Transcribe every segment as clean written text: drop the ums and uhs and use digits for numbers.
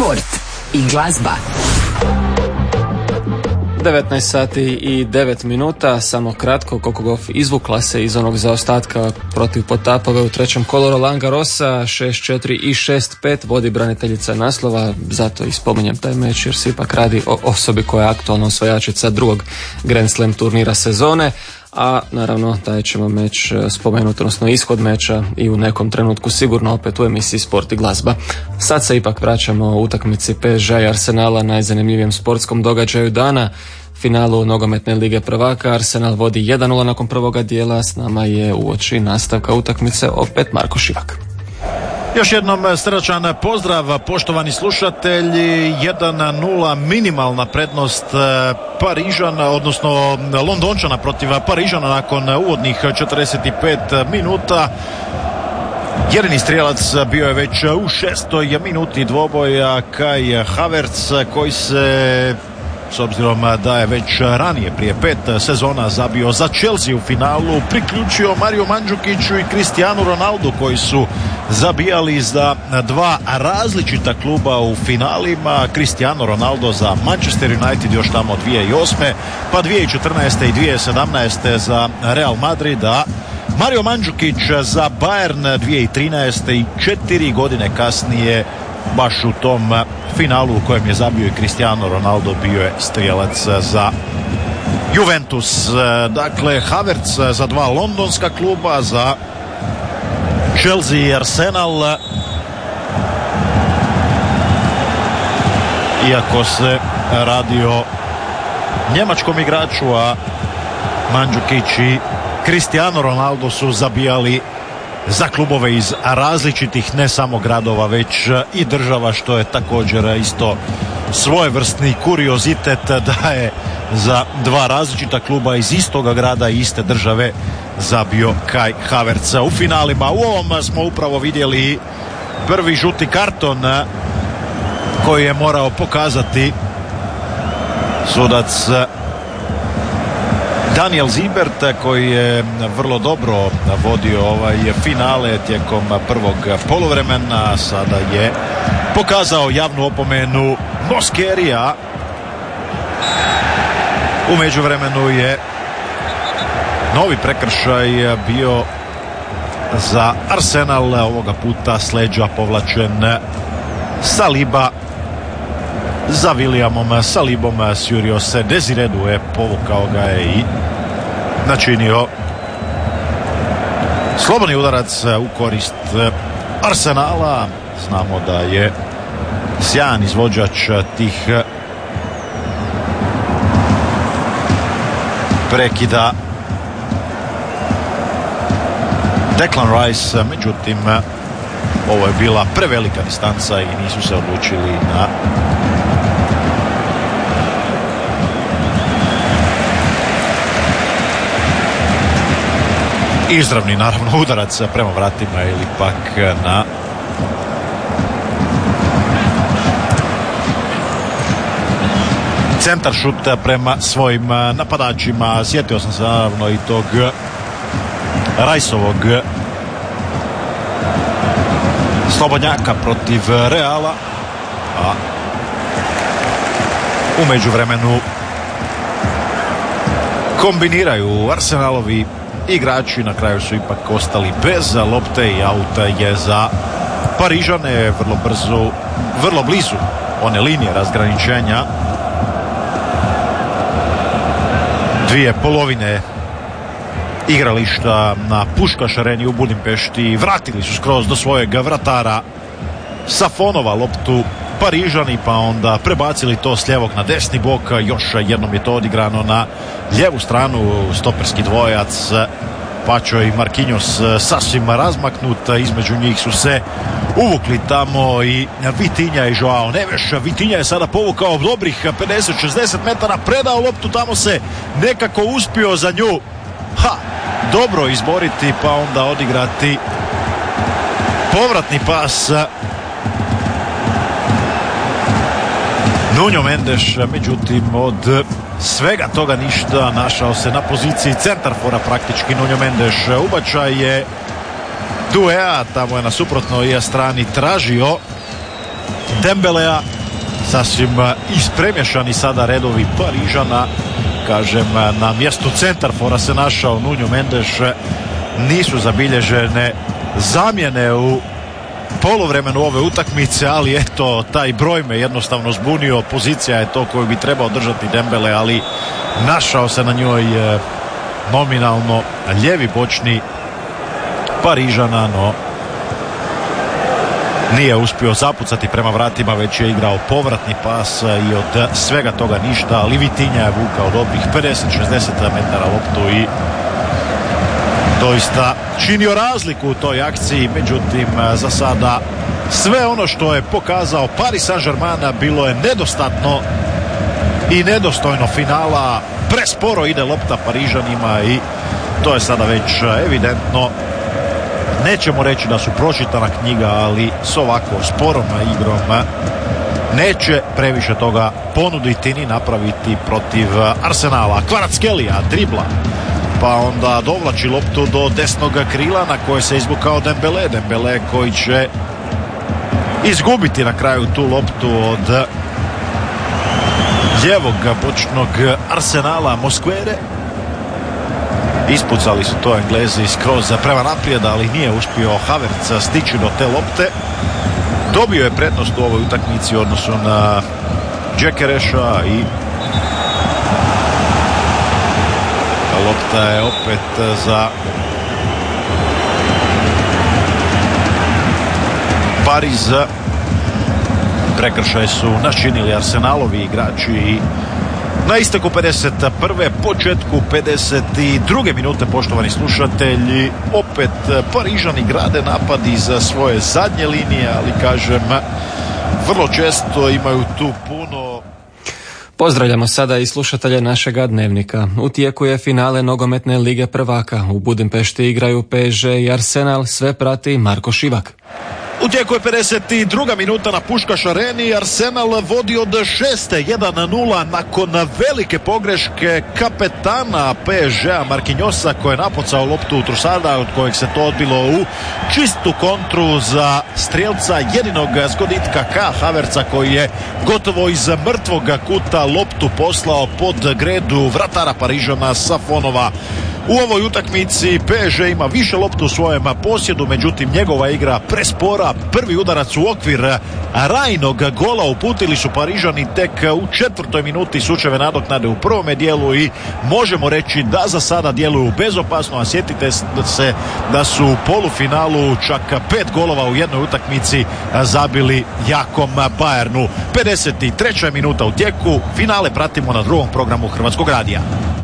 sport i glazba. 19 sati i 9 minuta, samo kratko. Kokogov izvukla se iz onog zaostatka protiv Potapove u trećem kolu Roland Garrosa, 6-4 i 6-5, vodi braniteljica naslova. Zato i spominjem taj meč jer se ipak radi o osobi koja je aktualna osvajačica drugog Grand Slam turnira sezone. A naravno taj ćemo meč spomenuti, odnosno ishod meča i u nekom trenutku sigurno opet u emisiji Sport i glazba. Sad se ipak vraćamo u utakmici PSG i Arsenala, najzanimljivijem sportskom događaju dana, finalu nogometne lige prvaka. Arsenal vodi 1-0 nakon prvoga dijela, s nama je uoči nastavka utakmice opet Marko Šivak. Još jednom srdačan pozdrav, poštovani slušatelji. 1-0 minimalna prednost Parižana, odnosno Londončana protiv Parižana nakon uvodnih 45 minuta. Jedini strijelac bio je već u 6. minuti dvoboja Kai Havertz, koji se, s obzirom da je već ranije prije 5 sezona zabio za Chelsea u finalu, priključio Mario Mandžukiću i Cristiano Ronaldo, koji su zabijali za dva različita kluba u finalima. Cristiano Ronaldo za Manchester United još tamo 2008. pa 2014. i 2017. za Real Madrid, a Mario Mandžukić za Bayern 2013. i 4 godine kasnije baš u tom finalu u kojem je zabio i Cristiano Ronaldo bio je strijelac za Juventus. Dakle, Havertz za dva londonska kluba, za Chelsea i Arsenal. Iako se radi o njemačkom igraču, a Mandžukić i Cristiano Ronaldo su zabijali za klubove iz različitih ne samo gradova već i država, što je također isto svojevrsni kuriozitet da je za dva različita kluba iz istoga grada i iste države zabio Kai Havertz u finalima. U ovom smo upravo vidjeli prvi žuti karton koji je morao pokazati sudac Daniel Zibert, koji je vrlo dobro vodio ovaj finale tijekom prvog poluvremena. Sada je pokazao javnu opomenu Moscherija. U međuvremenu je novi prekršaj bio za Arsenal, ovoga puta s leđa povlačen Saliba. Za Williamom Salibom sjurio se Desire Doué, povukao ga je i načinio slobodni udarac u korist Arsenala. Znamo da je sjajan izvođač tih prekida Declan Rice, međutim ovo je bila prevelika distanca i nisu se odlučili na izravni, naravno, udarac prema vratima ili pak na centar šut prema svojim napadačima. Sjetio sam se naravno i tog Rajsovog slobodnjaka protiv Reala, a u međuvremenu kombiniraju Arsenalovi igrači, na kraju su ipak ostali bez lopte i aut je za Parižane vrlo blizu one linije razgraničenja. Dvije polovine igrališta na Puškaš areni u Budimpešti vratili su skroz do svojeg vratara Safonova loptu Parižani, pa onda prebacili to s lijevog na desni bok. Još jednom je to odigrano na lijevu stranu, stoperski dvojac Pacho i Marquinhos sasvim razmaknut, između njih su se uvukli tamo i Vitinha i Joao Neves. Vitinha je sada povukao dobrih 50-60 metara, predao loptu, tamo se nekako uspio za nju dobro izboriti, pa onda odigrati povratni pas Nuno Mendes, međutim od svega toga ništa. Našao se na poziciji centarfora praktički Nuno Mendes. Ubačaj je Douéa, tamo je na suprotnoj strani tražio Dembelea. Sasvim ispremješani sada redovi Parižana. Kažem, na mjestu centarfora se našao Nuno Mendes. Nisu zabilježene zamjene u poluvremenu ove utakmice, ali eto, taj broj me jednostavno zbunio. Pozicija je to koju bi trebao držati Dembele, ali našao se na njoj nominalno lijevi bočni Parižana, no nije uspio zapucati prema vratima, već je igrao povratni pas i od svega toga ništa. Ali Vitinha je vukao dobrih 50-60 metara loptu i doista činio razliku u toj akciji. Međutim, za sada sve ono što je pokazao Paris Saint-Germain bilo je nedostatno i nedostojno finala. Presporo ide lopta Parižanima i to je sada već evidentno. Nećemo reći da su pročitana knjiga, ali s ovako sporom igrom neće previše toga ponuditi ni napraviti protiv Arsenala. Kvaratskhelia dribla, pa onda dovlači loptu do desnog krila na koje se izvukao Dembele. Dembele koji će izgubiti na kraju tu loptu od lijevog bočnog Arsenala Mosquere. Ispucali su to Englezi skroz prema naprijed, ali nije uspio Havertz stići do te lopte. Dobio je prednost u ovoj utakmici u odnosu na Džekereša i lopta je opet za Pariz. Prekršaj su načinili Arsenalovi igrači i na isteku 51. početku 52. minute, poštovani slušatelji, opet Parižani grade napad iz svoje zadnje linije, ali kažem, vrlo često imaju tu puno. Pozdravljamo sada i slušatelje našega dnevnika. U tijeku je finale nogometne lige prvaka. U Budimpešti igraju PSG i Arsenal, sve prati Marko Šivak. U tijeku je 52. minuta na Puškaš areni. Arsenal vodi od 6-1-0 nakon velike pogreške kapetana PSG-a Marquinhosa, koji je napocao loptu u Trusarda, od kojeg se to odbilo u čistu kontru za strijelca jedinog zgoditka Havertza, koji je gotovo iz mrtvog kuta loptu poslao pod gredu vratara Parižana Safonova. U ovoj utakmici PSG ima više loptu u svojem posjedu, međutim njegova igra prespora. Prvi udarac u okvir rajnog gola uputili su Parižani tek u 4. minuti sučeve nadoknade u prvome dijelu i možemo reći da za sada djeluju bezopasno, a sjetite se da su u polufinalu čak 5 golova u jednoj utakmici zabili jakom Bayernu. 53. minuta u tijeku, finale pratimo na drugom programu Hrvatskog radija.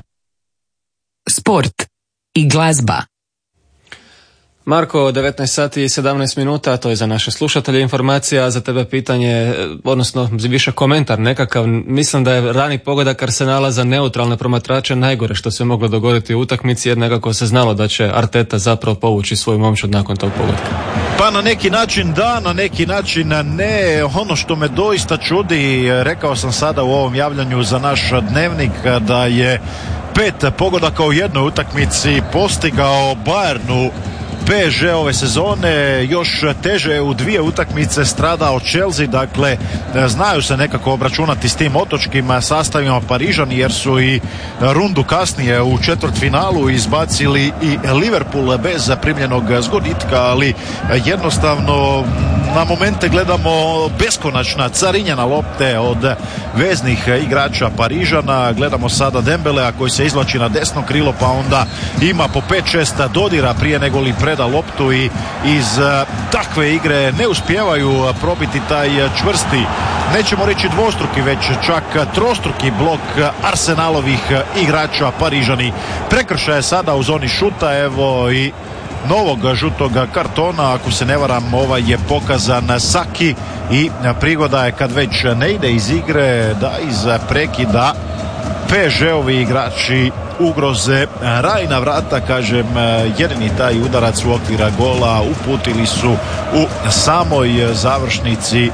Sport i glazba. Marko, 19 sati i 17 minuta, to je za naše slušatelje informacija, a za tebe pitanje, odnosno više komentar nekakav. Mislim da je rani pogodak Arsenala za neutralne promatrače najgore što se moglo dogoditi u utakmici, jer nekako se znalo da će Arteta zapravo povući svoju momčad nakon tog pogotka. Pa na neki način da, na neki način ne. Ono što me doista čudi, rekao sam sada u ovom javljanju za naš dnevnik, da je 5 pogodaka u jednoj utakmici postigao Bayernu PSG ove sezone. Još teže je u 2 utakmice stradao Chelsea. Dakle, znaju se nekako obračunati s tim otočkim sastavima Parižani, jer su i rundu kasnije u četvrtfinalu izbacili i Liverpool bez primljenog zgoditka, ali jednostavno na momente gledamo beskonačna carinjena lopte od veznih igrača Parižana. Gledamo sada Dembelea koji se izvlači na desno krilo, pa onda ima po 5-6 dodira prije nego li preda loptu i iz takve igre ne uspijevaju probiti taj čvrsti, nećemo reći dvostruki, već čak trostruki blok Arsenalovih igrača Parižani. Prekršaj je sada u zoni šuta, evo i novog žutog kartona, ako se ne varam ovaj je pokazan Saki, i prigoda je kad već ne ide iz igre da iz prekida PSG-ovi igrači ugroze rajna vrata. Kažem, jedini taj udarac u okvira gola uputili su u samoj završnici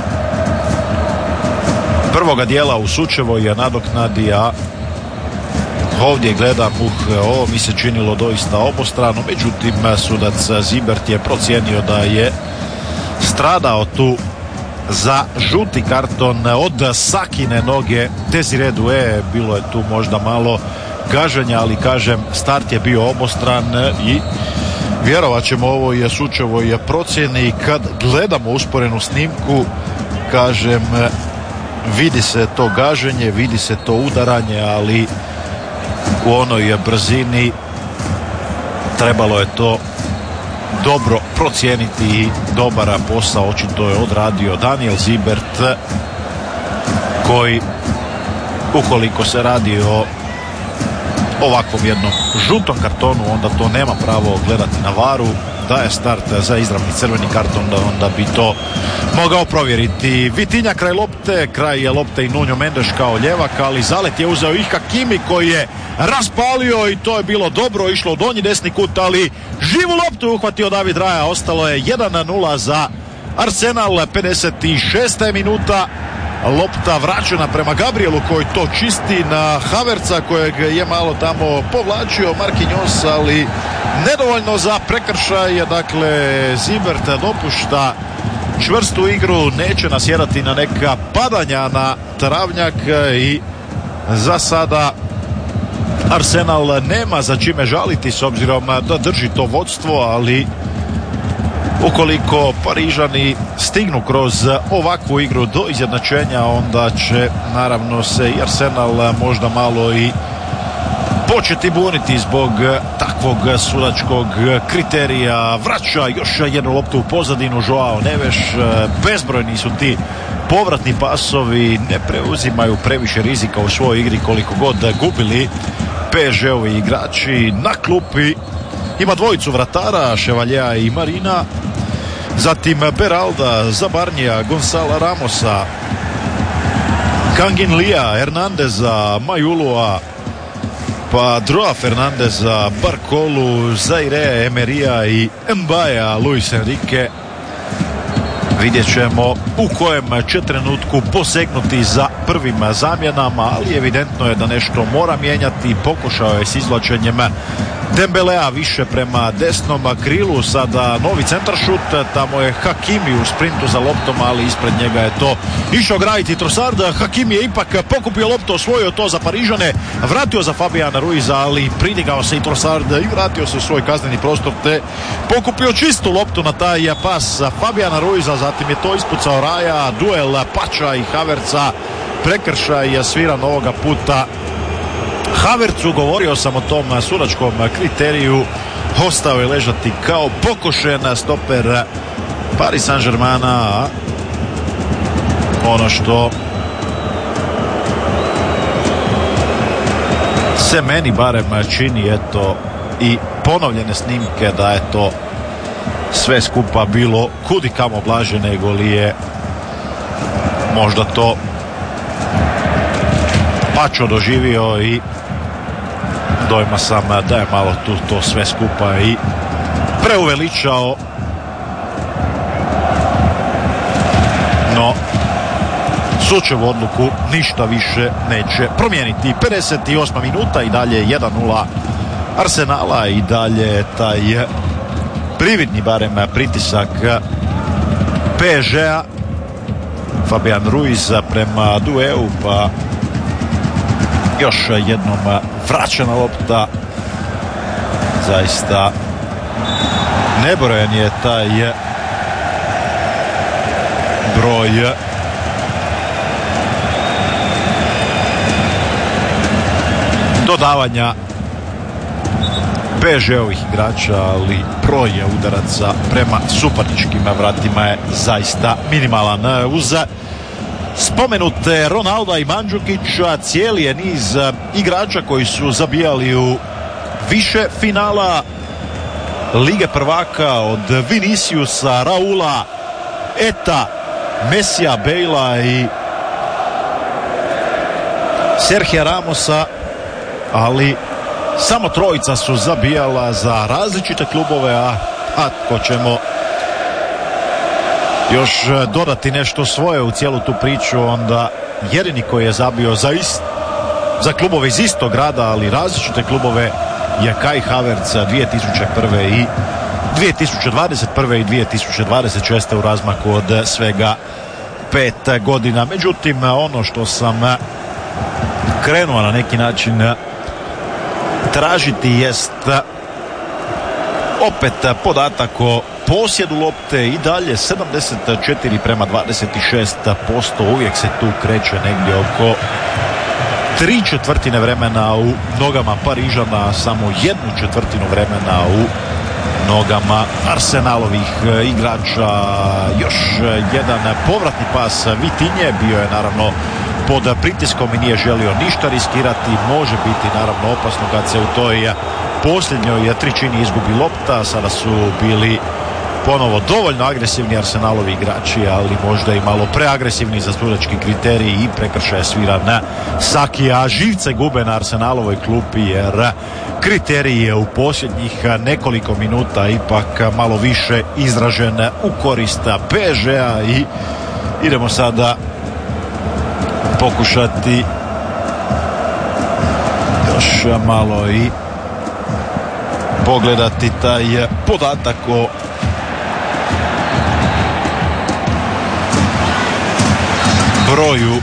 prvoga dijela u Sučevoj nadoknadi, a ovdje gledam, ovo mi se činilo doista obostrano, međutim sudac Zibert je procijenio da je stradao tu za žuti karton od Sakine noge Desire Doué. Bilo je tu možda malo gaženja, ali kažem, start je bio obostran i vjerovat ćemo ovoj Sučevoj procjeni. Kad gledamo usporenu snimku, kažem, vidi se to gaženje, vidi se to udaranje, ali u onoj brzini trebalo je to dobro procijeniti i dobar posao očito je odradio Daniel Zibert, koji, ukoliko se radi o ovakvom jednom žutom kartonu, onda to nema pravo gledati na varu, daje start za izravni crveni karton, da onda bi to mogao provjeriti. Vitinja kraj je lopte i Nuno Mendes kao ljevak, ali zalet je uzeo i Hakimi koji je raspalio i to je bilo dobro, išlo u donji desni kut, ali živu loptu uhvatio David Raya. Ostalo je 1-0 za Arsenal, 56. minuta. Lopta vraćena prema Gabrielu koji to čisti na Havertza kojeg je malo tamo povlačio Marquinhos, ali nedovoljno za prekršaj. Dakle, Zibert dopušta čvrstu igru, neće nasjedati na neka padanja na travnjak i za sada Arsenal nema za čime žaliti s obzirom da drži to vodstvo, ali ukoliko Parižani stignu kroz ovakvu igru do izjednačenja, onda će naravno se i Arsenal možda malo i početi buniti zbog takvog sudačkog kriterija. Vraća još jednu loptu u pozadinu Joao Neves. Bezbrojni su ti povratni pasovi, ne preuzimaju previše rizika u svojoj igri koliko god gubili PSG-ovi igrači. Na klupi ima dvojicu vratara, Chevalija i Marina, zatim Beralda, Zabarnija, Gonzala Ramosa, Kangin Lia, Hernandeza, Majulua, pa Droa Fernandeza, Barkolu, Zaire, Emerija i Mbaja, Luis Enrique. Vidjet ćemo u kojem će trenutku posegnuti za prvim zamjenama, ali evidentno je da nešto mora mijenjati. Pokušao je s izvlačenjem Dembelea više prema desnom krilu, sada novi centaršut, tamo je Hakimi u sprintu za loptom, ali ispred njega je to išao graditi Trossard. Hakimi je ipak pokupio loptu, osvojio to za Parižane, vratio za Fabiana Ruiza, ali pridigao se i Trossard i vratio se u svoj kazneni prostor te pokupio čistu loptu na taj pas Fabiana Ruiza. Zatim je to ispucao Raja, duel Pača i Havertza, prekršaj sviran ovoga puta Havertzu. Govorio sam o tom sudačkom kriteriju, ostao je ležati kao pokošen stoper Paris Saint-Germaina. Ono što se meni barem čini, eto, i ponovljene snimke, da je to sve skupa bilo kudi kamo blaže nego li je možda to Pačo doživio, i dojma sam da je malo tu to sve skupa i preuveličao. No, Sučevu odluku ništa više neće promijeniti. 58. minuta i dalje 1-0 Arsenala, i dalje taj prividni barem pritisak PSG-a. Fabian Ruiz prema Douéu, pa još jednom vraćena lopta. Zaista nebrojen je taj broj dodavanja PSG-ovih igrača, ali broj udaraca prema suparničkim vratima je zaista minimalan. Uz spomenute Ronalda i Mandžukića, cijeli je niz igrača koji su zabijali u više finala Lige prvaka, od Viniciusa, Raula, Eta, Messija, Bejla i Serhija Ramosa, ali samo trojica su zabijala za različite klubove, a ako ćemo još dodati nešto svoje u cijelu tu priču, onda jedini koji je zabio za klubove iz istog grada, ali različite klubove, je Kai Havertz 2001. i 2021. i 2026. u razmaku od svega 25 godina. Međutim, ono što sam krenuo na neki način tražiti jest opet podatak o posjedu lopte, i dalje 74:26%, uvijek se tu kreće negdje oko 3/4 vremena u nogama Parižana, samo 1/4 vremena u nogama Arsenalovih igrača. Još jedan povratni pas Vitinje, bio je naravno pod pritiskom i nije želio ništa riskirati. Može biti naravno opasno kad se u toj posljednjoj trećini izgubi lopta. Sada su bili ponovo dovoljno agresivni Arsenalovi igrači, ali možda i malo preagresivni za sudački kriterij, i prekršaj svira na Saki, a živce gube na Arsenalovoj klupi jer kriterij je u posljednjih nekoliko minuta ipak malo više izražen u korist PSG-a. I idemo sada pokušati još malo i pogledati taj podatak o broju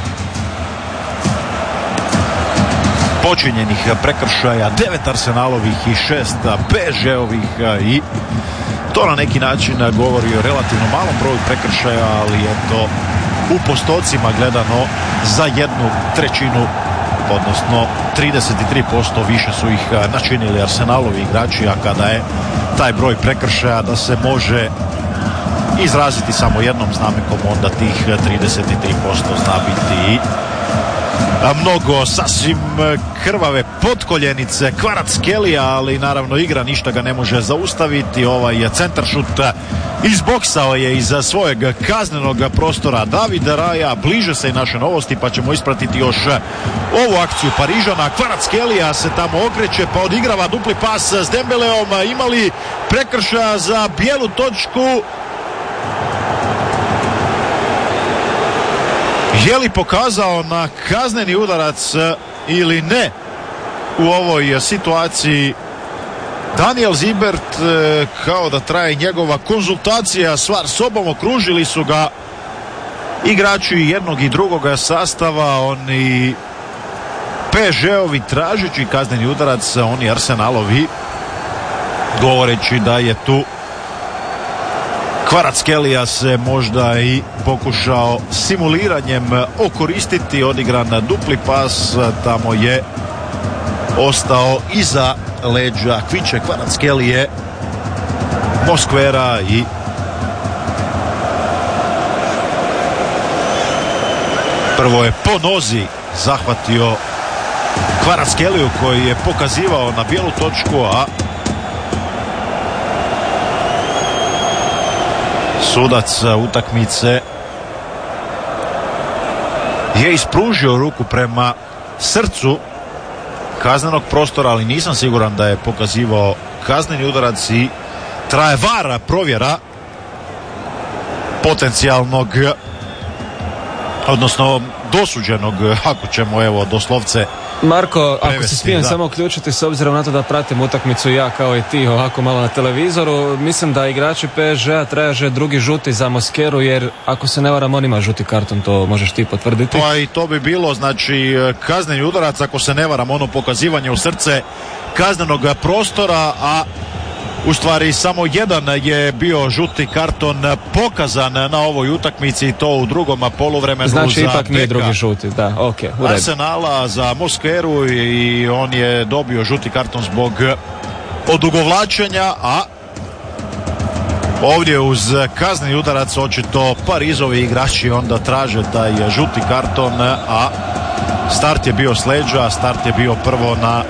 počinjenih prekršaja, 9 Arsenalovih i 6 PSG-ovih, i to na neki način govori o relativno malom broju prekršaja, ali eto u postocima gledano za 1/3, odnosno 33% više su ih načinili Arsenalovi igrači, a kada je taj broj prekršaja da se može izraziti samo jednom znamenkom, onda tih 33% zna biti i mnogo. Sasvim krvave potkoljenice Kvaratskhelia, ali naravno igra ništa ga ne može zaustaviti. Ovaj centaršut izboksao je iz svojeg kaznenog prostora David Raja. Bliže se i naše novosti, pa ćemo ispratiti još ovu akciju Parižana. Kvaratskhelia se tamo okreće pa odigrava dupli pas s Dembeleom. Imali prekršaja za bijelu točku? Je li pokazao na kazneni udarac ili ne u ovoj situaciji Daniel Zibert? Kao da traje njegova konzultacija s sobom. Okružili su ga igrači jednog i drugog sastava, oni PSG-ovi tražeći kazneni udarac, oni Arsenalovi govoreći da je tu Kvaratskhelia se možda i pokušao simuliranjem okoristiti. Odigran dupli pas, tamo je ostao iza leđa Kviče Kvaratskhelije Moskvera, i prvo je po nozi zahvatio Kvaratskheliju koji je pokazivao na bijelu točku, a sudac utakmice je ispružio ruku prema srcu kaznenog prostora, ali nisam siguran da je pokazivao kazneni udarac, i traje VAR provjera potencijalnog, odnosno dosuđenog, ako ćemo evo doslovce Marko, prevesti, ako se smijem samo uključiti, s obzirom na to da pratim utakmicu ja kao i ti ovako malo na televizoru, mislim da igrači PSG-a traže drugi žuti za Moskeru, jer ako se ne varam on ima žuti karton, to možeš ti potvrditi. Pa i to bi bilo, znači kazneni udarac, ako se ne varam, ono pokazivanje u srce kaznenog prostora, a u stvari samo jedan je bio žuti karton pokazan na ovoj utakmici, i to u drugom poluvremenu. Znači za ipak nije beka drugi žuti, da, ok, u redu. Arsenala za Moskeru, i on je dobio žuti karton zbog odugovlačenja, a ovdje uz kazneni udarac očito Parizovi igrači onda traže taj žuti karton, a start je bio s leđa, start je bio prvo na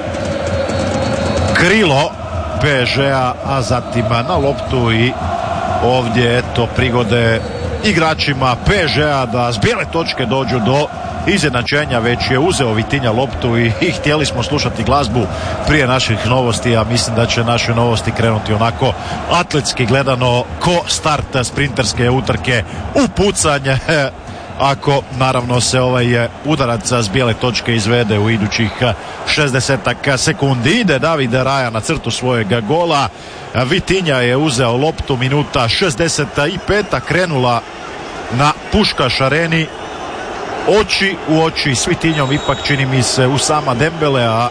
krilo PSG-a, a zatim na loptu, i ovdje eto prigode igračima PSG-a da s bijele točke dođu do izjednačenja. Već je uzeo Vitinja loptu i htjeli smo slušati glazbu prije naših novosti, a mislim da će naše novosti krenuti onako atletski gledano ko start sprinterske utrke u pucanje, ako naravno se ovaj udarac s bijele točke izvede u idućih 60 sekundi. Ide David Raja na crtu svojeg gola. Vitinja je uzeo loptu, minuta 65, krenula na Puškaš areni. Oči u oči s Vitinjom, ipak čini mi se Usama Dembele, a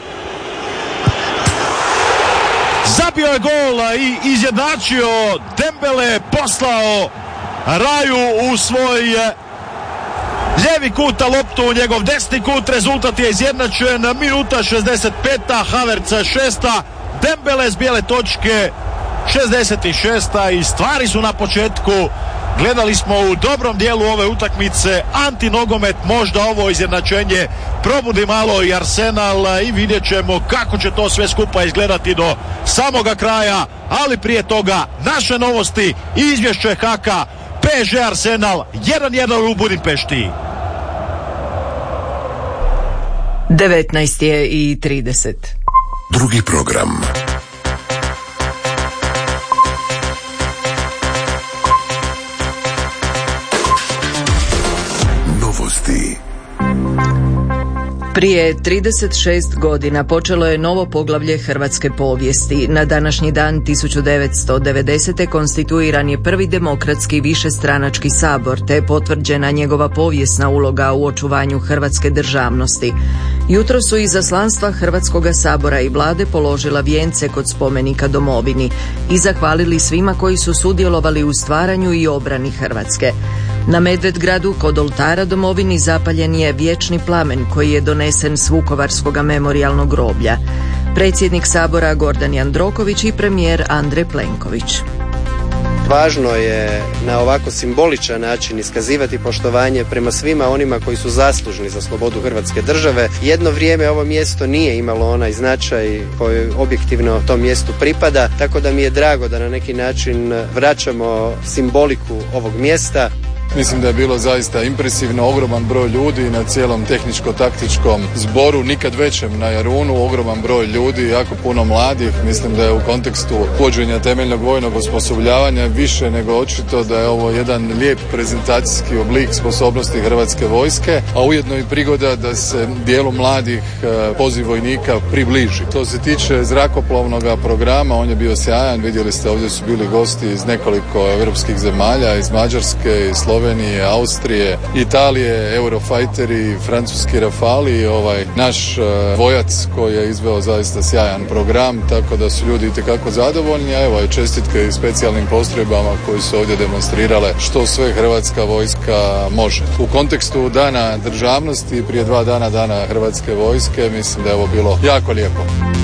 zabio je gol i izjednačio. Dembele poslao Raju u svoj lijevi kut, a loptu u njegov desni kut. Rezultat je izjednačen. Minuta 65. Havertz 6. Dembele s bijele točke 66. I stvari su na početku. Gledali smo u dobrom dijelu ove utakmice antinogomet, možda ovo izjednačenje probudi malo i Arsenal i vidjet ćemo kako će to sve skupa izgledati do samoga kraja, ali prije toga naše novosti i izvješće HK. PSG Arsenal 1-1 u Budimpešti. 19:30. Drugi program. Novosti. Prije 36 godina počelo je novo poglavlje hrvatske povijesti. Na današnji dan 1990. konstituiran je prvi demokratski višestranački sabor, te je potvrđena njegova povijesna uloga u očuvanju hrvatske državnosti. Jutro su izaslanstva Hrvatskoga sabora i vlade položila vijence kod spomenika domovini i zahvalili svima koji su sudjelovali u stvaranju i obrani Hrvatske. Na Medvedgradu kod oltara domovini zapaljen je vječni plamen koji je donesen s Vukovarskoga memorijalnog groblja. Predsjednik sabora Gordan Jandroković i premijer Andrej Plenković. Važno je na ovako simboličan način iskazivati poštovanje prema svima onima koji su zaslužni za slobodu Hrvatske države. Jedno vrijeme ovo mjesto nije imalo onaj značaj koji objektivno tom mjestu pripada, tako da mi je drago da na neki način vraćamo simboliku ovog mjesta. Mislim da je bilo zaista impresivno, ogroman broj ljudi na cijelom tehničko-taktičkom zboru, nikad većem na Jarunu, ogroman broj ljudi, jako puno mladih. Mislim da je u kontekstu uvođenja temeljnog vojnog osposobljavanja više nego očito da je ovo jedan lijep prezentacijski oblik sposobnosti Hrvatske vojske, a ujedno i prigoda da se dijelu mladih poziv vojnika približi. To se tiče zrakoplovnog programa, on je bio sjajan, vidjeli ste ovdje su bili gosti iz nekoliko europskih zemalja, iz Mađarske, iz Slovenije, Austrije, Italije, Eurofighteri, francuski Rafali, naš vojac koji je izveo zaista sjajan program, tako da su ljudi itekako zadovoljni, a evo je čestitke i specijalnim postrojbama koji su ovdje demonstrirale što sve Hrvatska vojska može. U kontekstu Dana državnosti, prije 2 dana Dana Hrvatske vojske, mislim da je ovo bilo jako lijepo.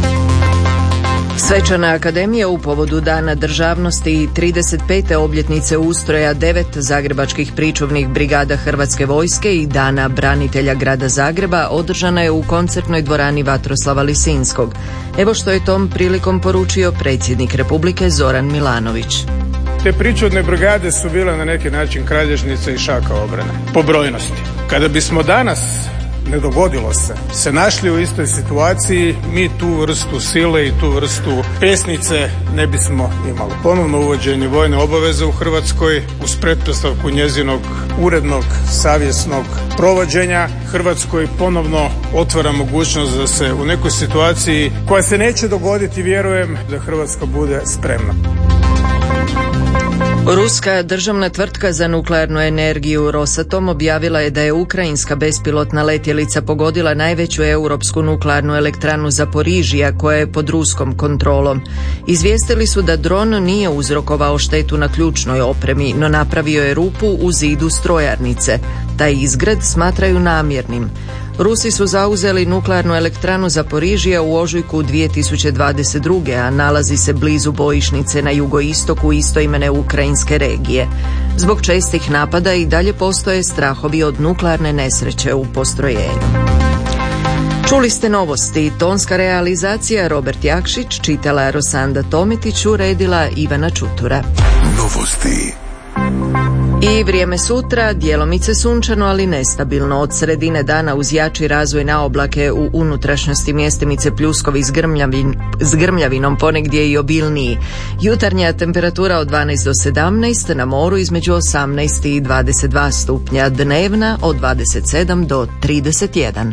Svečana akademija u povodu Dana državnosti i 35. obljetnice ustroja 9 zagrebačkih pričuvnih brigada Hrvatske vojske i Dana branitelja grada Zagreba održana je u koncertnoj dvorani Vatroslava Lisinskog. Evo što je tom prilikom poručio predsjednik Republike Zoran Milanović. Te pričuvne brigade su bile na neki način kralježnice i šaka obrane po brojnosti. Kada bismo danas, ne dogodilo se našli u istoj situaciji, mi tu vrstu sile i tu vrstu pesnice ne bismo imali. Ponovno uvođenje vojne obaveze u Hrvatskoj uz pretpostavku njezinog urednog, savjesnog provođenja Hrvatskoj ponovno otvara mogućnost da se u nekoj situaciji koja se neće dogoditi, vjerujem, da Hrvatska bude spremna. Ruska državna tvrtka za nuklearnu energiju Rosatom objavila je da je ukrajinska bespilotna letjelica pogodila najveću europsku nuklearnu elektranu Zaporižija koja je pod ruskom kontrolom. Izvijestili su da dron nije uzrokovao štetu na ključnoj opremi, no napravio je rupu u zidu strojarnice. Taj izgred smatraju namjernim. Rusi su zauzeli nuklearnu elektranu Zaporižija u ožujku 2022. a nalazi se blizu bojišnice na jugoistoku istoimene ukrajinske regije. Zbog čestih napada i dalje postoje strahovi od nuklearne nesreće u postrojenju. Čuli ste novosti. Tonska realizacija Robert Jakšić, čitala Rosanda Tometić, uredila Ivana Čutura. Novosti. I vrijeme sutra, djelomice sunčano, ali nestabilno. Od sredine dana uz jači razvoj na oblake u unutrašnjosti mjestimice pljuskovi s grmljavinom, ponegdje i obilniji. Jutarnja temperatura od 12 do 17, na moru između 18 i 22 stupnja, dnevna od 27 do 31.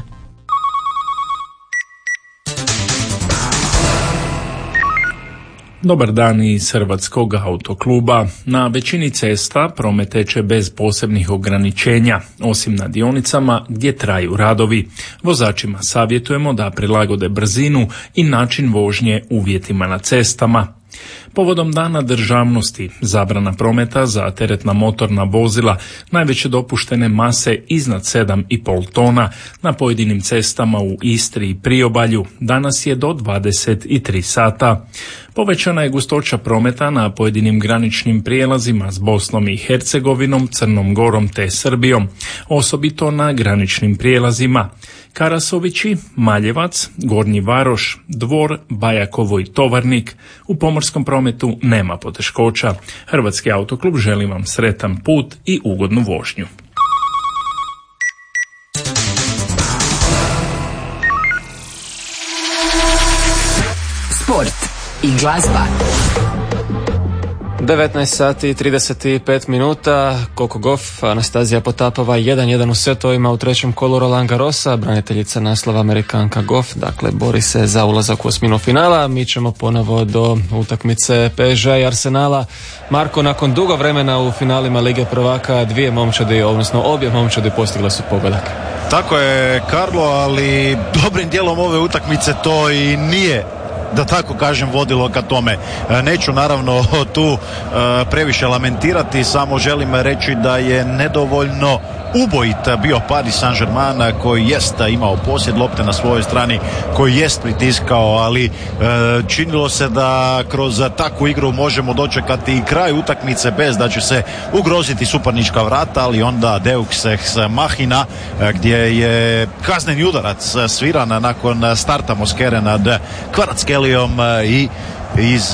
Dobar dan iz Hrvatskog autokluba. Na većini cesta promet teče bez posebnih ograničenja, osim na dionicama gdje traju radovi. Vozačima savjetujemo da prilagode brzinu i način vožnje uvjetima na cestama. Povodom Dana državnosti, zabrana prometa za teretna motorna vozila najveće dopuštene mase iznad 7,5 tona na pojedinim cestama u Istri i Priobalju danas je do 23 sata. Povećana je gustoća prometa na pojedinim graničnim prijelazima s Bosnom i Hercegovinom, Crnom Gorom te Srbijom, osobito na graničnim prijelazima. Karasovići, Maljevac, Gornji Varoš, Dvor, Bajakovo i Tovarnik. U pomorskom prometu nema poteškoća. Hrvatski autoklub želi vam sretan put i ugodnu vožnju. Sport i glazba. 19 sati i 35 minuta, Coco Gauff, Anastazija Potapova 1-1 u setovima u trećem kolu Roland Garrosa, braniteljica naslova Amerikanka Gauff, dakle bori se za ulazak u osminu finala. Mi ćemo ponovo do utakmice PSG i Arsenala. Marko, nakon dugo vremena u finalima Lige prvaka obje momčadi postigle su pogodak. Tako je, Karlo, ali dobrim dijelom ove utakmice to i nije, da tako kažem, vodilo ka tome. Neću naravno tu previše lamentirati, samo želim reći da je nedovoljno ubojit bio Paris Saint-Germain, koji jest imao posjed lopte na svojoj strani, koji jest pritiskao, ali činilo se da kroz takvu igru možemo dočekati i kraj utakmice bez da će se ugroziti suparnička vrata, ali onda Deux ex machina, gdje je kazneni udarac sviran nakon starta Moskere nad Kvaratskhelijom i iz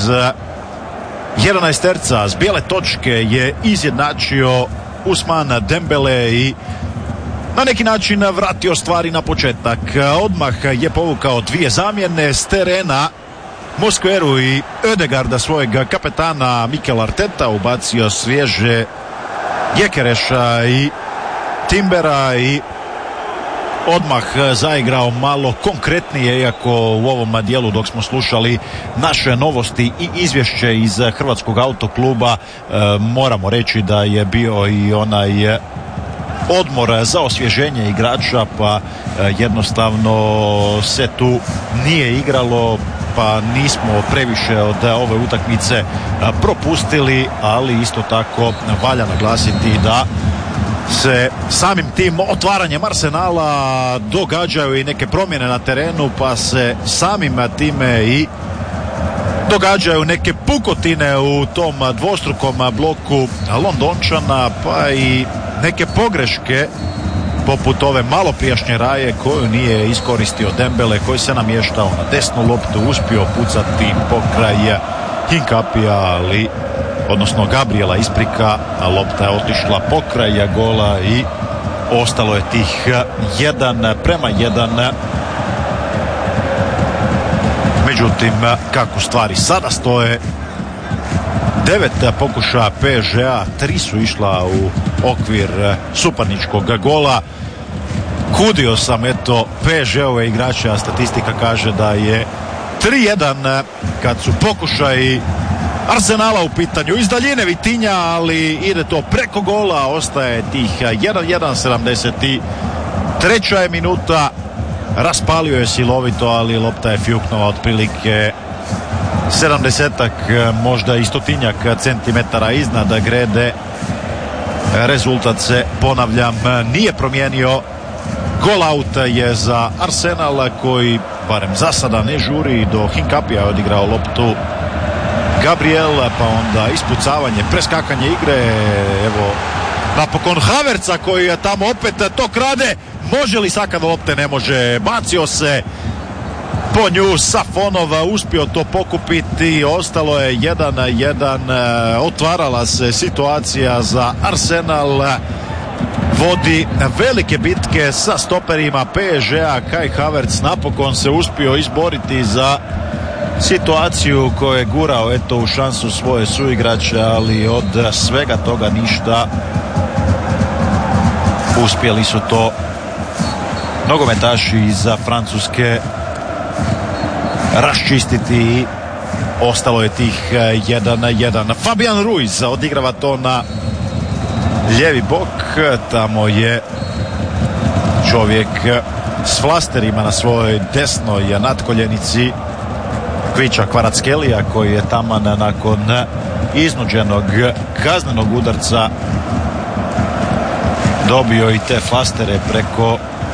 11 terca s bijele točke je izjednačio Ousmane Dembele i na neki način vratio stvari na početak. Odmah je povukao dvije zamjene s terena. Mosqueru i Ødegaarda, svojeg kapetana. Mikel Arteta ubacio svježe Gyökereša i Timbera i odmah zaigrao malo konkretnije, iako u ovom dijelu dok smo slušali naše novosti i izvješće iz Hrvatskog autokluba, moramo reći da je bio i onaj odmor za osvježenje igrača, pa jednostavno se tu nije igralo, pa nismo previše od ove utakmice propustili, ali isto tako valja naglasiti da se samim tim otvaranjem Arsenala događaju i neke promjene na terenu, pa se samim time i događaju neke pukotine u tom dvostrukom bloku Londončana, pa i neke pogreške poput ove maloprijašnje raje koju nije iskoristio Dembele, koji se namještao na desnu loptu, uspio pucati pokraj Hinkapija, odnosno Gabriela, isprika, a lopta je otišla pokraj gola i ostalo je tih 1:1. Međutim, kako stvari sada stoje, 9 pokušaja PSG-a, 3 su išla u okvir suparničkog gola. Kudio sam PSG-ove igrače, a statistika kaže da je 3:1 kad su pokušaji Arsenala u pitanju. Iz daljine Vitinja, ali ide to preko gola, ostaje tih 1:1, 73. je minuta. Raspalio je silovito, ali lopta je fjuknula otprilike 70-ak, možda i 100-tinjak centimetara iznad grede. Rezultat se, ponavljam, nije promijenio. Gol out je za Arsenal, koji barem za sada ne žuri. Do Hinkapija je odigrao loptu Gabriel, pa onda ispucavanje, preskakanje igre, evo napokon Havertza koji je tamo opet to krade. Može li sakada lopte? Ne može. Bacio se po nju Safonova, uspio to pokupiti. Ostalo je 1:1. Otvarala se situacija za Arsenal. Vodi velike bitke sa stoperima PSG-a. Kai Havertz napokon se uspio izboriti za situaciju koju je gurao u šansu svoje suigrače, ali od svega toga ništa. Uspjeli su to nogometaši iz Francuske raščistiti i ostalo je tih 1-1. Fabian Ruiz odigrava to na lijevi bok, tamo je čovjek s flasterima na svojoj desnoj natkoljenici, Kviča Kvaratskhelia, koji je taman nakon iznuđenog kaznenog udarca dobio i te flastere preko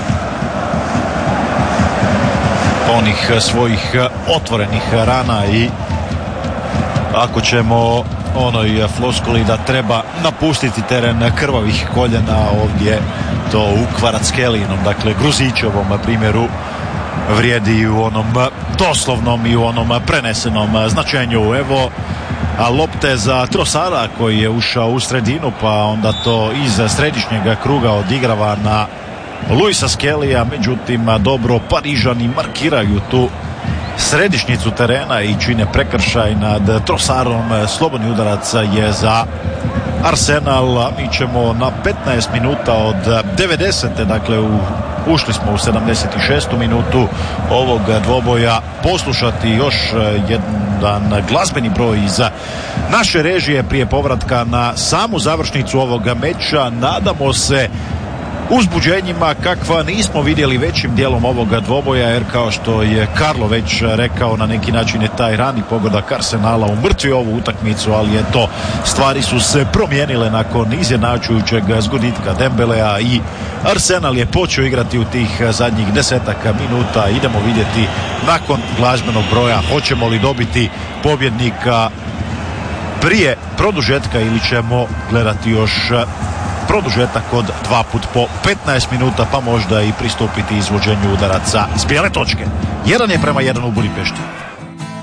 onih svojih otvorenih rana. I ako ćemo onoj floskuli da treba napustiti teren krvavih koljena, ovdje to u Kvaratskelijinom, dakle Gruzićevom primjeru, vrijedi i u onom doslovnom i u onom prenesenom značenju. Evo lopte za Trossara koji je ušao u sredinu, pa onda to iz središnjeg kruga odigrava na Luisa Skelija, međutim dobro Parižani markiraju tu središnjicu terena i čine prekršaj nad Trossarom. Slobodni udarac je za Arsenal, a mi ćemo na 15 minuta od 90. dakle ušli smo u 76. minutu ovog dvoboja, poslušati još jedan glazbeni broj iz naše režije prije povratka na samu završnicu ovoga meča. Nadamo se uzbuđenjima kakva nismo vidjeli većim dijelom ovoga dvoboja, jer kao što je Karlo već rekao, na neki način je taj rani pogodak Arsenala umrtvio ovu utakmicu, ali eto, stvari su se promijenile nakon izjednačujućeg zgoditka Dembelea i Arsenal je počeo igrati u tih zadnjih 10 minuta. Idemo vidjeti nakon glazbenog broja hoćemo li dobiti pobjednika prije produžetka ili ćemo gledati još produžetak od 2 put po 15 minuta, pa možda i pristupiti izvođenju udaraca s bijele točke. 1-1 u Budimpešti.